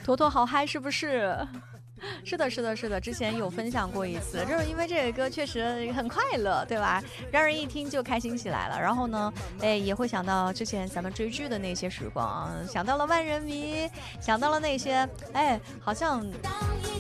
坨坨好嗨是不是？是的，是的，是的，之前有分享过一次，就是因为这个歌确实很快乐，对吧？让人一听就开心起来了。然后呢，也会想到之前咱们追剧的那些时光，想到了万人迷，想到了那些，好像